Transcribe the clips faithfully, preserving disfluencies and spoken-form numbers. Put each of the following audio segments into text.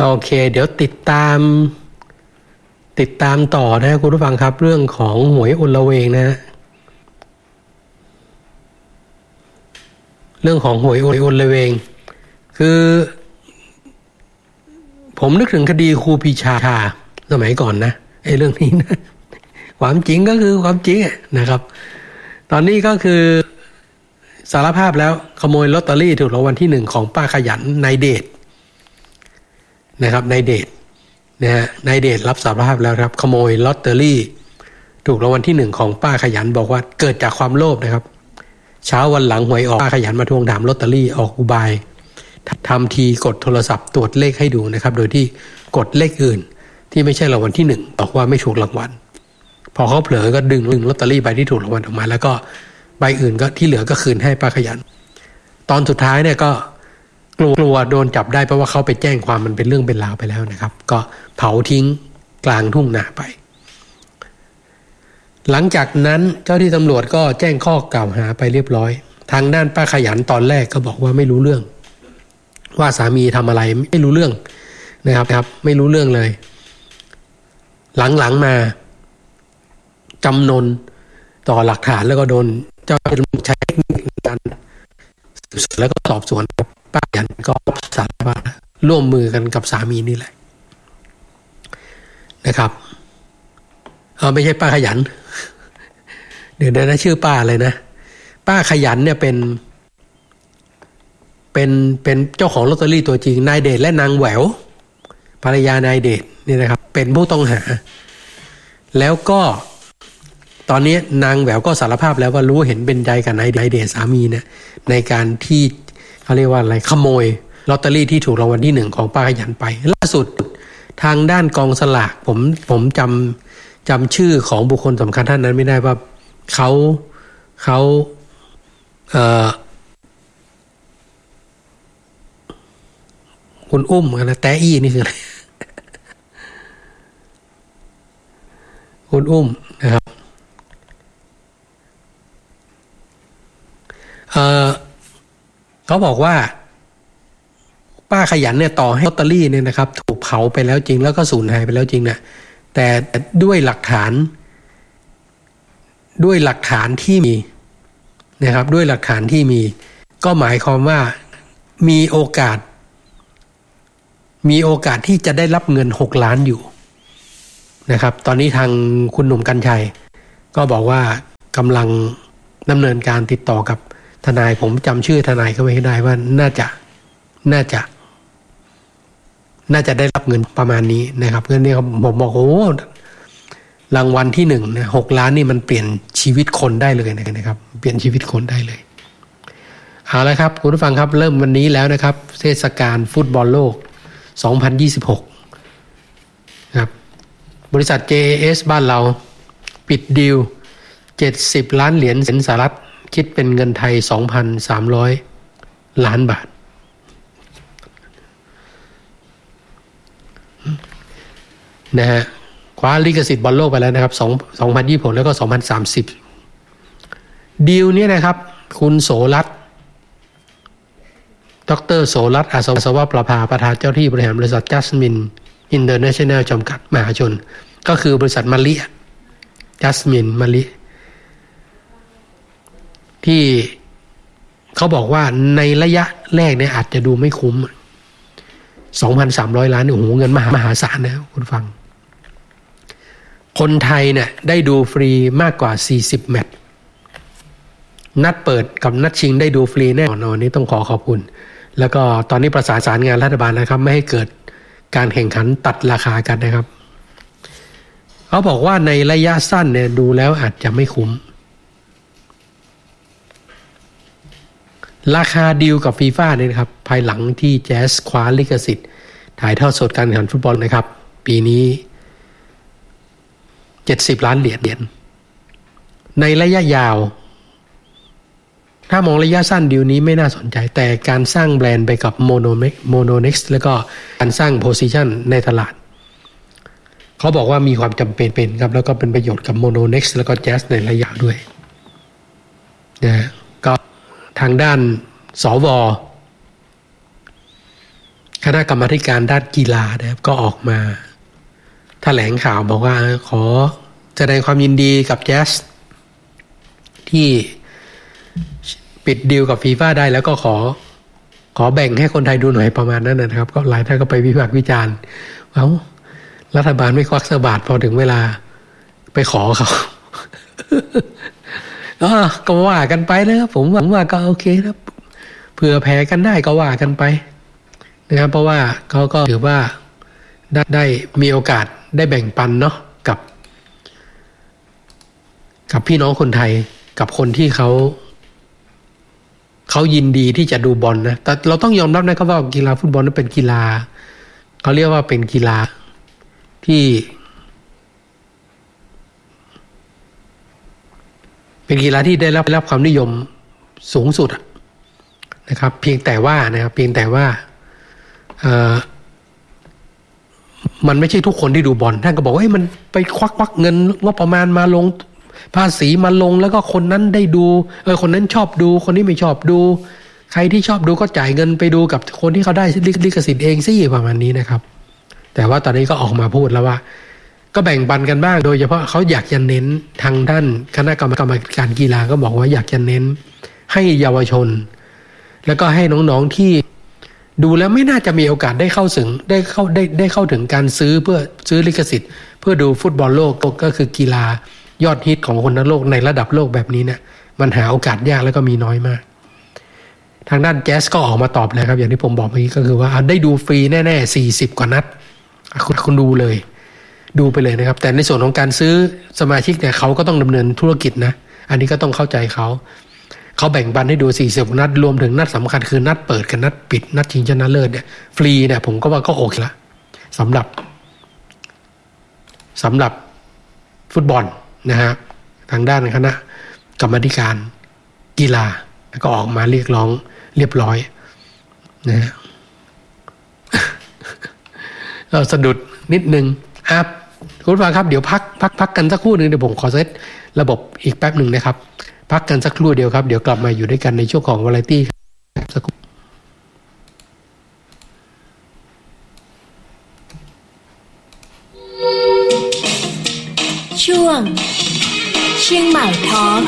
โอเคเดี๋ยวติดตามติดตามต่อนะคุณผู้ฟังครับเรื่องของหวยอลเวงนะเรื่องของหวยอลเวงคือผมนึกถึงคดีครูปีชาสมัยก่อนนะไอ้เรื่องนี้นะความจริงก็คือความจริงนะครับตอนนี้ก็คือสารภาพแล้วขโมยลอตเตอรี่ถูกรางวัลที่หนึ่งของป้าขยันนายเดชนะครับนายเดชนะฮะนายเดชรับสารภาพแล้วครับขโมยลอตเตอรี่ถูกรางวัลที่หนึ่งของป้าขยันบอกว่าเกิดจากความโลภนะครับเช้าวันหลังหวยออกป้าขยันมาทวงถามลอตเตอรี่ออกอุบายทำทีกดโทรศัพท์ตรวจเลขให้ดูนะครับโดยที่กดเลขอื่นที่ไม่ใช่รางวัลที่หนึ่งบอกว่าไม่ถูกรางวัลพอเขาเผลอก็ดึงลอตเตอรี่ใบที่ถูกรางวัลออกมาแล้วก็ใบอื่นก็ที่เหลือก็คืนให้ป้าขยันตอนสุดท้ายเนี่ยก็กลัวกลัวโดนจับได้เพราะว่าเขาไปแจ้งความมันเป็นเรื่องเป็นราวไปแล้วนะครับก็เผาทิ้งกลางทุ่งนาไปหลังจากนั้นเจ้าที่ตำรวจก็แจ้งข้อกล่าวหาไปเรียบร้อยทางด้านป้าขยันตอนแรกก็บอกว่าไม่รู้เรื่องว่าสามีทำอะไรไม่รู้เรื่องนะครับครับไม่รู้เรื่องเลยหลังๆมาจำนนต่อหลักฐานแล้วก็โดนเจ้าหน้าที่ใช้เทคนิคในการสืบสวนแล้วก็สอบสวนป้าขยันก็สารภาพร่วมมือกันกับสามีนี่แหละนะครับเออไม่ใช่ป้าขยันเดี๋ยวนะชื่อป้าอะไรนะป้าขยันเนี่ยเป็นเป็นเป็นเจ้าของลอตเตอรี่ตัวจริงนายเดชและนางแหววภรรยานายเดชนี่นะครับเป็นผู้ต้องหาแล้วก็ตอนนี้นางแหววก็สารภาพแล้วว่ารู้เห็นเป็นใจกับนายเดชสามีเนี่ยในการที่เขาเรียกว่าอะไรขโมยลอตเตอรี่ที่ถูกรางวัลที่หนึ่งของป้าขยันไปล่าสุดทางด้านกองสลากผมผมจำจำชื่อของบุคคลสำคัญท่านนั้นไม่ได้ว่าเขาเขาเอ่อคุณอุ้มกันนะแต้อี้นี่คืออะไรคุณอุ้มนะครับเอ่อเขาบอกว่าป้าขยันเนี่ยต่อให้ลอตเตอรี่เนี่ยนะครับถูกเผาไปแล้วจริงแล้วก็สูญหายไปแล้วจริงนะแต่ด้วยหลักฐานด้วยหลักฐานที่มีนะครับด้วยหลักฐานที่มีก็หมายความว่ามีโอกาสมีโอกาสที่จะได้รับเงินหกล้านอยู่นะครับตอนนี้ทางคุณหนุ่มกรรชัยก็บอกว่ากำลังดำเนินการติดต่อกับทนายผมจำชื่อทนายเขาไว้ให้ได้ว่าน่าจะน่าจะน่าจะได้รับเงินประมาณนี้นะครับเงินนี้ผมบอกโอ้รางวัลที่หนึ่งนะหกล้านนี่มันเปลี่ยนชีวิตคนได้เลยนะครับเปลี่ยนชีวิตคนได้เลยเอาละครับคุณผู้ฟังครับเริ่มวันนี้แล้วนะครับเทศกาลฟุตบอลโลกสองพันยี่สิบหกครับบริษัท เจ เอ เอส บ้านเราปิดดีลเจ็ดสิบล้านเหรียญสหรัฐคิดเป็นเงินไทย สองพันสามร้อย ล้านบาทนะฮะคว้าลิขสิทธิ์บอลโลกไปแล้วนะครับสองพันยี่สิบหกแล้วก็สองพันสามสิบดีลนี้นะครับคุณโสรัตน์ดร.โสรัตน์อาสวะประภาประธานเจ้าที่บริหารบริษัทจัสมินอินเตอร์เนชั่นแนลจำกัดมหาชนก็คือบริษัทมะลิจัสมินมะลิที่เขาบอกว่าในระยะแรกเนี่ยอาจจะดูไม่คุ้ม สองพันสามร้อย ล้านโอ้โหเงินมหามหาศาลนะคุณฟังคนไทยเนี่ยได้ดูฟรีมากกว่าสี่สิบแมตช์นัดเปิดกับนัดชิงได้ดูฟรีแน่นอนวันนี้ต้องขอขอบคุณแล้วก็ตอนนี้ประสานสารงานรัฐบาลนะครับไม่ให้เกิดการแข่งขันตัดราคากันนะครับเขาบอกว่าในระยะสั้นเนี่ยดูแล้วอาจจะไม่คุ้มราคาดีลกับฟีฟ่าเนี่ยนะครับภายหลังที่แจ๊สคว้าลิขสิทธิ์ถ่ายทอดสดการแข่งขันฟุตบอลนะครับปีนี้เจ็ดสิบล้านเหรียญในระยะยาวถ้ามองระยะสั้นดีลนี้ไม่น่าสนใจแต่การสร้างแบรนด์ไปกับโมโนโมโนเน็กซ์แล้วก็การสร้างโพซิชันในตลาดเขาบอกว่ามีความจำเป็นเป็นครับแล้วก็เป็นประโยชน์กับโมโนเน็กซ์แล้วก็แจ๊สในระยะด้วยนะก็ทางด้านสวคณะกรรมาธิการด้านกีฬานะครับก็ออกมาแถลงข่าวบอกว่าขอแสดงความยินดีกับแจ๊สที่ปิดดีลกับฟีฟ่าได้แล้วก็ขอขอแบ่งให้คนไทยดูหน่อยประมาณนั้นนะครับก็หลายท่านก็ไปวิพากษ์วิจารณ์เอ้ารัฐบาลไม่ควักสบาทพอถึงเวลาไปขอเขา ก็ว่ากันไปนะครับผมหวังว่าก็โอเคนะเผื่อแพ้กันได้ก็ว่ากันไปนะครับเพราะว่าเขาก็ถือว่าได้ได้มีโอกาสได้แบ่งปันเนาะกับกับพี่น้องคนไทยกับคนที่เขาเขายินดีที่จะดูบอล นะแต่เราต้องยอมรับนะครับว่ากีฬาฟุตบอลนั้นเป็นกีฬาเขาเรียกว่าเป็นกีฬาที่เป็นกีฬาที่ได้รับรับความนิยมสูงสุดนะครับเพียงแต่ว่านะครับเพียงแต่ว่าเอ่อมันไม่ใช่ทุกคนที่ดูบอลท่านก็บอกว่าเฮ้ยมันไปควักควักเงินงบประมาณมาลงภาษีมาลงแล้วก็คนนั้นได้ดูเออคนนั้นชอบดูคนนี้ไม่ชอบดูใครที่ชอบดูก็จ่ายเงินไปดูกับคนที่เขาได้ลิขสิทธิ์เองสิประมาณนี้นะครับแต่ว่าตอนนี้ก็ออกมาพูดแล้วว่าก็แบ่งปันกันบ้างโดยเฉพาะเขาอยากจะเน้นทางด้านคณะกรรมการกีฬาก็บอกว่าอยากจะเน้นให้เยาวชนแล้วก็ให้น้องๆที่ดูแล้วไม่น่าจะมีโอกาสได้เข้าถึงได้เข้าได้ได้เข้าถึงการซื้อเพื่อซื้อลิขสิทธิ์เพื่อดูฟุตบอลโลกก็คือกีฬายอดฮิตของคนทั้งโลกในระดับโลกแบบนี้เนี่ยมันหาโอกาสยากแล้วก็มีน้อยมากทางด้านแจ๊สก็ออกมาตอบเลยครับอย่างที่ผมบอกเมื่อกี้ก็คือว่าได้ดูฟรีแน่ๆสี่สิบกว่านัดคุณคุณดูเลยดูไปเลยนะครับแต่ในส่วนของการซื้อสมาชิกเนี่ยเขาก็ต้องดำเนินธุรกิจนะอันนี้ก็ต้องเข้าใจเขาเขาแบ่งปันให้ดูสี่สิบนัดรวมถึงนัดสำคัญคือนัดเปิดกับนัดปิดนัดชิงชนะเลิศเนี่ยฟรีเนี่ยผมก็ว่าก็โอเคละสำหรับสำหรับฟุตบอลนะฮะทางด้านคณะกรรมาธิการกีฬาก็ออกมาเรียกร้องเรียบร้อยนะฮะ เราสะดุดนิดนึงครับคุณผู้ฟังครับเดี๋ยวพักพักพักกันสักครู่นึงเดี๋ยวผมขอเซตระบบอีกแป๊บหนึ่งนะครับพักกันสักครู่เดียวครับเดี๋ยวกลับมาอยู่ด้วยกันในช่วงของวาไรตี้สักครู่ช่วงเชียงใหม่ทอล์ค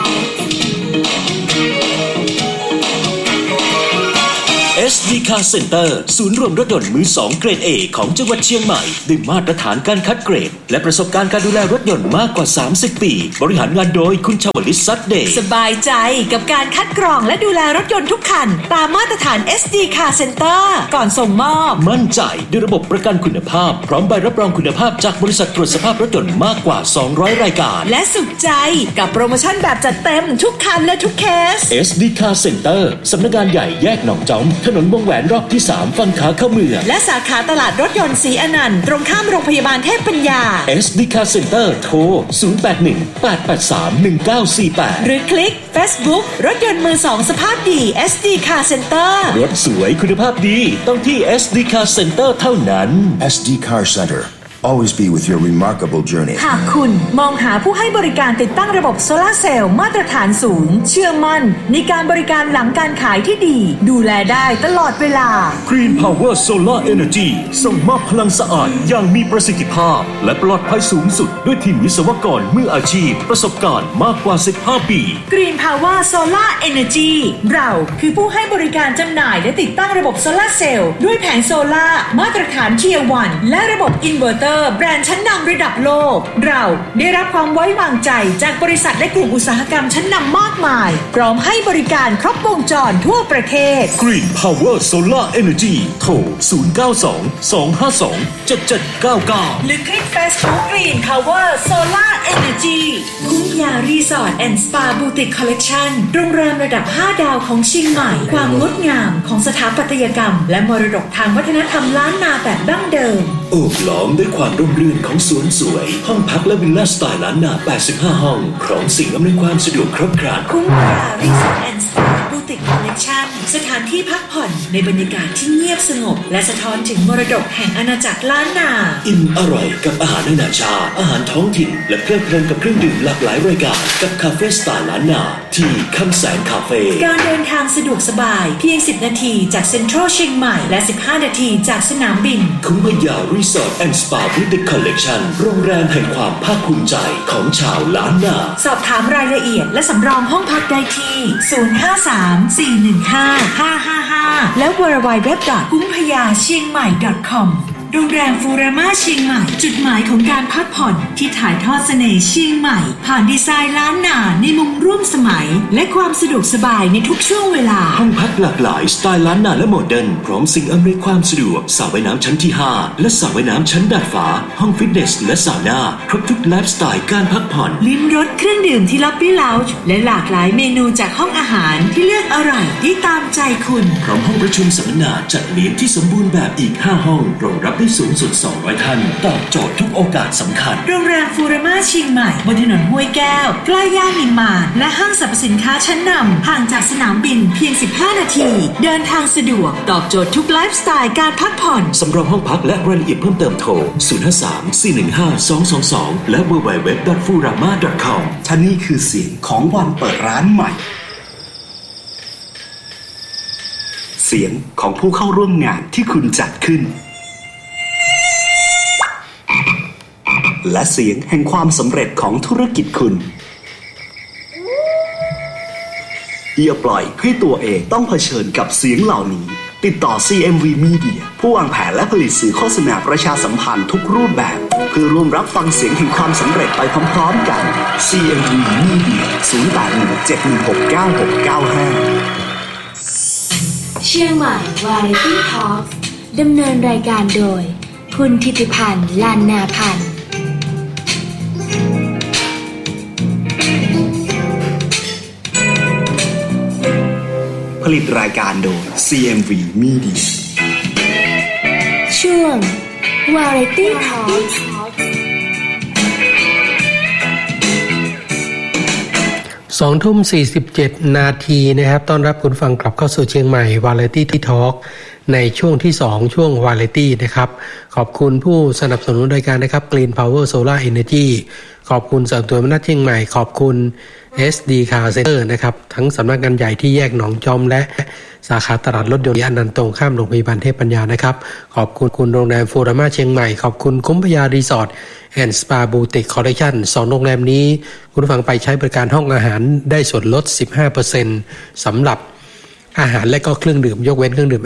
เอส ดี Car Center ศูนย์รวมรถยนต์มือสองเกรด A ของจังหวัดเชียงใหม่ด้วยมาตรฐานการคัดเกรดและประสบการณ์การดูแลรถยนต์มากกว่าสามสิบปีบริหารงานโดยคุณชวลิต ซัดเดย์สบายใจกับการคัดกรองและดูแลรถยนต์ทุกคันตามมาตรฐาน เอส ดี Car Center ก่อนส่งมอบมั่นใจด้วยระบบประกันคุณภาพพร้อมใบรับรองคุณภาพจากบริษัทตรวจสภาพรถยนต์มากกว่าสองร้อยรายการและสุขใจกับโปรโมชั่นแบบจัดเต็มทุกคันและทุกเคสเอส ดี Car Center สำนักงานใหญ่แยกหนองจอมถนนวงแหวนรอบที่สามฝั่งขาเข้าเมืองและสาขาตลาดรถยนต์ศรีอนันต์ตรงข้ามโรงพยาบาลเทพปัญญาเอส ดี Car Center โทรศูนย์ แปด หนึ่ง แปด แปด สาม หนึ่ง เก้า สี่ แปดหรือคลิก Facebook รถยนต์มือสองสภาพดี เอส ดี Car Center รถสวยคุณภาพดีต้องที่ เอส ดี Car Center เท่านั้นเอส ดี Car Center Always be with your remarkable journey หากคุณมองหาผู้ให้บริการติดตั้งระบบโซลาร์เซลล์มาตรฐานสูงเชื่อมั่นในการบริการหลังการขายที่ดีดูแลได้ตลอดเวลา Green Power Solar Energy ส่งมอบพลังสะอาดอย่างมีประสิทธิภาพและปลอดภัยสูงสุดด้วยทีมวิศวกรมืออาชีพประสบการณ์มากกว่าสิบห้าปี Green Power Solar Energy เราคือผู้ให้บริการจำหน่ายและติดตั้งระบบโซลาร์เซลล์ด้วยแผงโซลาร์มาตรฐาน Tier วัน และระบบอินเวอร์เตอร์แบรนด์ชั้นนำระดับโลกเราได้รับความไว้วางใจจากบริษัทและกลุ่มอุตสาหกรรมชั้นนำมากมายพร้อมให้บริการครบวงจรทั่วประเทศ Green Power Solar Energy โทรศูนย์ เก้า สอง สอง ห้า สอง เจ็ด เจ็ด เก้า เก้าหรือคลิก Facebook Green Power Solar Energy คุ้มยารีสอร์ทแอนด์สปาบูติกคอลเลคชั่นโรงแรมระดับห้าดาวของเชียงใหม่ความงดงามของสถาปัตยกรรมและมรดกทางวัฒนธรรมล้านนาแบบดั้งเดิมโอบล้อมด้วยความร่มรื่นของสวนสวยห้องพักและวิลล่าสไตล์ล้านนาแปดสิบห้าห้องพร้อมสิ่งอำนวยความสะดวกครบครันคุ้มยารีสอร์ทแอนด์สปาบูติกคอลเลคชั่นสถานที่พักผ่อนในบรรยากาศที่เงียบสงบและสะท้อนถึงมรดกแห่งอาณาจักรล้านนาอิ่มอร่อยกับอาหารนานาชาติอาหารท้องถิ่นและเพลิดเพลินกับเครื่องดื่มหลากหลายรายการกับคาเฟ่สไตล์ล้านนาที่คำแสนคาเฟ่การเดินทางสะดวกสบายเพียงสิบนาทีจากเซ็นทรัลเชียงใหม่และสิบห้านาทีจากสนามบินคุ้มพยารีสอร์ทแอนด์สปาบูติกคอลเลคชั่นโรงแรมแห่งความภาคภูมิใจของชาวล้านนาสอบถามรายละเอียดและสำรองห้องพักได้ที่ศูนย์ ห้า สาม สี่ หนึ่ง ห้า ห้า ห้า ห้าและ ดับเบิลยู ดับเบิลยู ดับเบิลยู ดอท คุ้มพยาเชียงใหม่ ดอท คอม โรงแรมฟูรามาเชียงใหม่จุดหมายของการพักผ่อนที่ถ่ายทอดเสน่ห์เชียงใหม่ผ่านดีไซน์ล้านนาในมุมร่วมสมัยและความสะดวกสบายในทุกช่วงเวลาห้องพักหลากหลายสไตล์ล้านนาและโมเดิร์นพร้อมสิ่งอำนวยความสะดวกสระว่ายน้ำชั้นที่ห้าและสระว่ายน้ำชั้นดาดฟ้าห้องฟิตเนสและซาวน่าครบทุกไลฟ์สไตล์การพักผ่อนลิ้มรสเครื่องดื่มที่ล็อบบี้เลาจ์และหลากหลายเมนูจากห้องอาหารที่เลือกอร่อยที่ตามใจคุณพร้อมห้องประชุมสัมมนาจัดเลี้ยงที่สมบูรณ์แบบอีกห้าห้องรองรับได้สูงสุดสองร้อยท่านตอบโจทย์ทุกโอกาสสำคัญโรงแรมฟูรามาเชียงใหม่บนถนนห้วยแก้วใกล้ย่านนิมมานและห้างสรรพสินค้าชั้นนำห่างจากสนามบินเพียงสิบห้านาทีเดินทางสะดวกตอบโจทย์ทุกไลฟ์สไตล์การพักผ่อนสำรองห้องพักและรายละเอียดเพิ่มเติมโทรศูนย์ ห้า สาม สี่ หนึ่ง ห้า สอง สอง สองและ ดับเบิลยู ดับเบิลยู ดับเบิลยู ดอท ฟูรามา ดอท คอมท่านี่คือเสียงของวันเปิดร้านใหม่เสียงของผู้เข้าร่วมงานที่คุณจัดขึ้นและเสียงแห่งความสำเร็จของธุรกิจคุณอย่าปล่อยให้ตัวเองต้องเผชิญกับเสียงเหล่านี้ติดต่อ ซี เอ็ม วี Media ผู้วางแผนและผลิตสื่อโฆษณาประชาสัมพันธ์ทุกรูปแบบเพื่อร่วมรับฟังเสียงแห่งความสำเร็จไปพร้อมๆกัน ซี เอ็ม วี Media ศูนย์ แปด หนึ่ง เจ็ด หนึ่ง หก เก้า หก เก้า ห้าเชียงใหม่ Variety Talk ดำเนินรายการโดยคุณธิติพันธ์ ลานนาพันธ์ผลิตรายการโดย ซี เอ็ม วี Media ช่วง Variety Talk สองทุ่มสี่สิบเจ็ดนาทีนะครับต้อนรับคุณฟังกลับเข้าสู่เชียงใหม่ Variety Talk ในช่วงที่สองช่วง Variety นะครับขอบคุณผู้สนับสนุนรายการนะครับ Green Power Solar Energy ขอบคุณสำนักตัวมนัดเชียงใหม่ขอบคุณ เอส ดี Car Center นะครับทั้งสำนักงานใหญ่ที่แยกหนองจอมและสาขาตลาดรถยนต์อนันต์ตรงข้ามโรงพยาบาลเทพปัญญานะครับขอบคุณคุณโรงแรมฟูรามาเชียงใหม่ขอบคุณคุ้มพยารีสอร์ทแอนด์สปาบูติกคอลเลคชั่นสองโรงแรมนี้คุณผู้ฟังไปใช้บริการห้องอาหารได้ส่วนลด สิบห้าเปอร์เซ็นต์ สำหรับอาหารและก็เครื่องดื่มยกเว้นเครื่องดื่ม